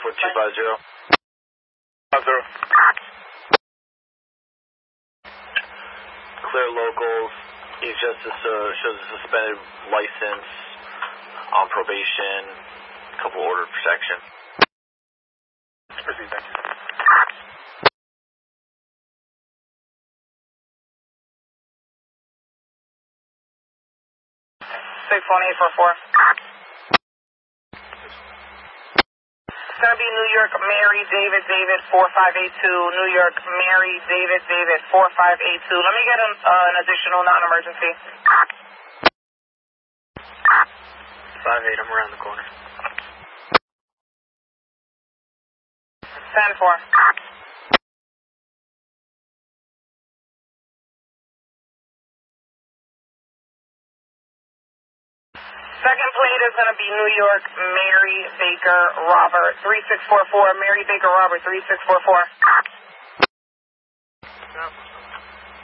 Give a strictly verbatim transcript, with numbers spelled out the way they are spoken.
four two five zero. Five zero. Clear locals. He's just uh, shows a suspended license, on probation, couple order of protection. Proceed, thank you. six one eight four four. It's going to be New York Mary David David four five eight two. New York Mary David David four five eight two. Let me get an, uh, an additional non-emergency. five eight, I'm around the corner. ten four. Second plate is going to be New York Mary Baker Robert three six four four. Mary Baker Robert three six four four.